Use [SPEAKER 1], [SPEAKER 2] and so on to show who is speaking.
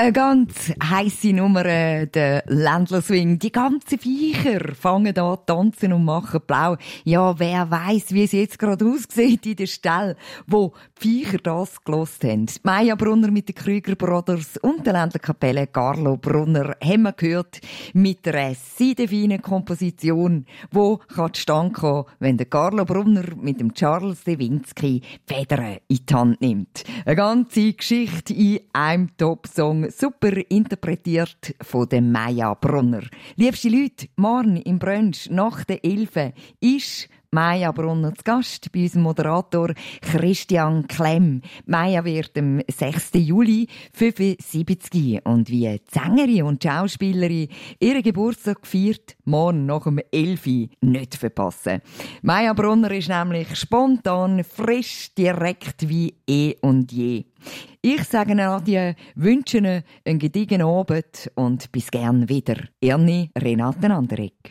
[SPEAKER 1] Eine ganz heisse Nummer, der Ländler Swing. Die ganzen Viecher fangen an zu tanzen und machen blau. Ja, wer weiss, wie es jetzt gerade aussieht in der Stelle, wo die Viecher das gelost haben. Maja Brunner mit den Krüger Brothers und der Ländler Kapelle Carlo Brunner haben wir gehört mit einer seidefeinen Komposition, wo kann zustande kommen, wenn der Carlo Brunner mit dem Charles Lewinsky die Federn in die Hand nimmt. Eine ganze Geschichte in einem Top-Song. Super interpretiert von der Maja Brunner. Liebste Leute, morgen im Brunch nach der 11 ist Maja Brunner zu Gast bei unserem Moderator Christian Klemm. Maja wird am 6. Juli 75 und wie die Sängerin und Schauspielerin ihren Geburtstag gefeiert, morgen nach dem 11 nicht verpassen. Maja Brunner ist nämlich spontan, frisch, direkt wie eh und je. Ich sage Adieu, wünsche einen gediegenen Abend und bis gern wieder. Ernie Renate Anderegg.